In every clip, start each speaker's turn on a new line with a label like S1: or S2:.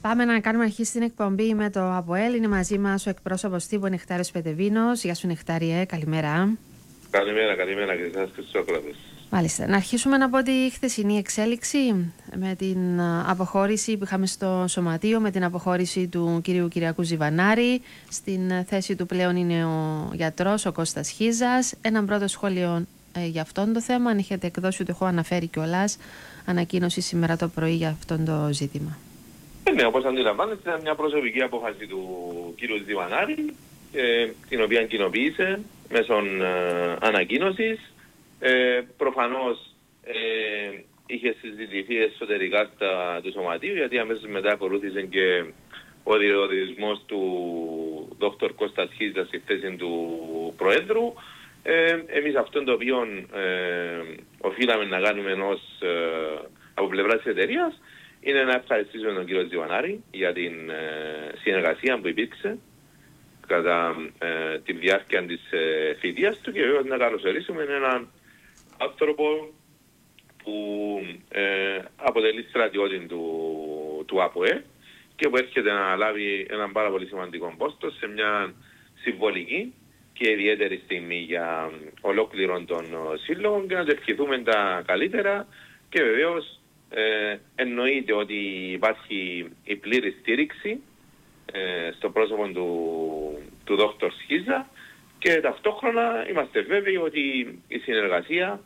S1: Πάμε να κάνουμε αρχή στην εκπομπή με το ΑΠΟΕΛ. Είναι μαζί μας ο εκπρόσωπος τύπου Νεκτάριος Πετεβίνος. Γεια σου Νεκτάριε, καλημέρα.
S2: Καλημέρα και εσάς και στους ακροατές.
S1: Μάλιστα. Να αρχίσουμε από τη χθεσινή εξέλιξη με την αποχώρηση που είχαμε στο Σωματείο, με την αποχώρηση του κυρίου Κυριακού Ζιβανάρη. Στην θέση του πλέον είναι ο γιατρός, ο Κώστας Χίζας. Ένα πρώτο σχόλιο για αυτόν το θέμα. Αν έχετε εκδώσει, το έχω αναφέρει κιόλας, ανακοίνωση σήμερα το πρωί για αυτόν το ζήτημα.
S2: Ναι, όπως αντιλαμβάνεστε, ήταν μια προσωπική απόφαση του κύριου Ζιβανάρη, την οποία κοινοποίησε μέσω ανακοίνωσης. Προφανώς είχε συζητηθεί εσωτερικά του Σωματείου, γιατί αμέσως μετά ακολούθησε και ο διορισμός του Δ. Κώστας Χίζα στη θέση του Προέδρου. Εμείς αυτόν το οποίο οφείλαμε να κάνουμε από πλευρά της εταιρείας είναι να ευχαριστήσουμε τον κύριο Ζιβανάρη για την συνεργασία που υπήρξε κατά τη διάρκεια της θητείας του και βέβαια να καλωσορίσουμε έναν άνθρωπο που αποτελεί στρατιώτη του ΑΠΟΕ και που έρχεται να λάβει έναν πάρα πολύ σημαντικό πόστο σε μια συμβολική και ιδιαίτερη στιγμή για ολόκληρον των σύλλογων και να του ευχηθούμε τα καλύτερα και βεβαίως εννοείται ότι υπάρχει η πλήρη στήριξη στο πρόσωπο του Δ. Χίζα και ταυτόχρονα είμαστε βέβαιοι ότι η συνεργασία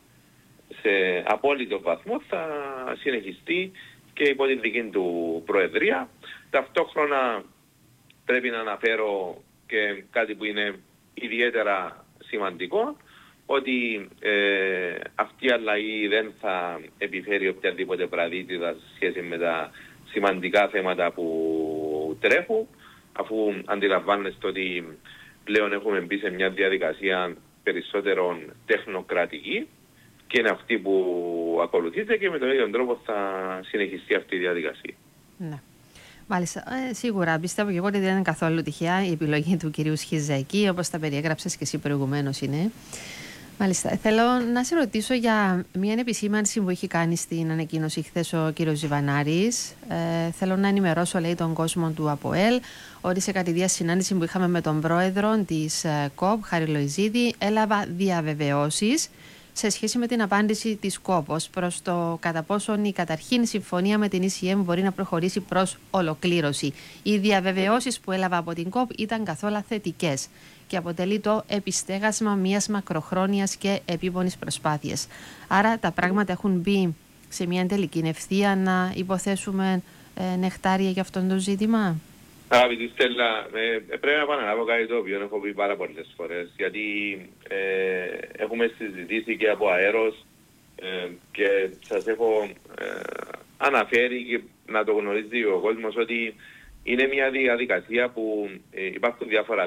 S2: σε απόλυτο βαθμό θα συνεχιστεί και υπό την δική του Προεδρία. Ταυτόχρονα πρέπει να αναφέρω και κάτι που είναι ιδιαίτερα σημαντικό, ότι αυτή η αλλαγή δεν θα επιφέρει οποιαδήποτε βραδύτητα σε σχέση με τα σημαντικά θέματα που τρέχουν, αφού αντιλαμβάνεστε ότι πλέον έχουμε μπει σε μια διαδικασία περισσότερο τεχνοκρατική και είναι αυτή που ακολουθείται και με τον ίδιο τρόπο θα συνεχιστεί αυτή η διαδικασία.
S1: Ναι. Μάλιστα, σίγουρα πιστεύω και εγώ ότι δεν είναι καθόλου τυχαία η επιλογή του κυρίου Σχιζακή, όπως τα περιέγραψες και εσύ προηγουμένως είναι. Μάλιστα. Θέλω να σε ρωτήσω για μια επισήμανση που έχει κάνει στην ανακοίνωση χθες ο κύριος Ζιβανάρης. Θέλω να ενημερώσω, λέει, τον κόσμο του ΑΠΟΕΛ ότι σε κατηδία συνάντηση που είχαμε με τον πρόεδρο της ΚΟΠ, Χάρη Λοϊζίδη, έλαβα διαβεβαιώσεις σε σχέση με την απάντηση της ΚΟΠ προς το κατά πόσον η καταρχήν συμφωνία με την ECM μπορεί να προχωρήσει προς ολοκλήρωση. Οι διαβεβαιώσεις που έλαβα από την ΚΟΠ ήταν καθόλου θετικές και αποτελεί το επιστέγασμα μιας μακροχρόνιας και επίπονης προσπάθειας. Άρα τα πράγματα έχουν μπει σε μια τελική ευθεία, να υποθέσουμε, Νεκτάρια, για αυτό το ζήτημα.
S2: Αγαπητή Στέλλα, πρέπει να επαναλάβω κάτι το οποίο έχω πει πάρα πολλές φορές, γιατί έχουμε συζητήσει και από αέρος και σας έχω αναφέρει και να το γνωρίζει ο κόσμος ότι είναι μια διαδικασία που υπάρχουν διάφορα